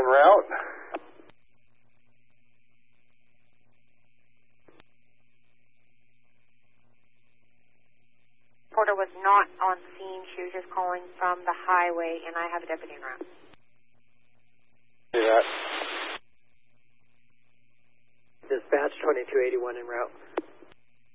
route. Porter was not on scene. She was just calling from the highway, and I have a deputy en route. See that. Dispatch 2281 en route.